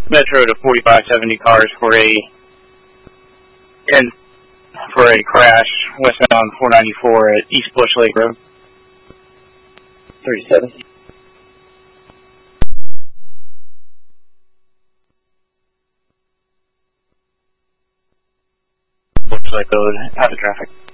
Metro to 4570 cars for a crash westbound 494 at East Bush Lake Road. 37. Bush Lake Road, out of traffic.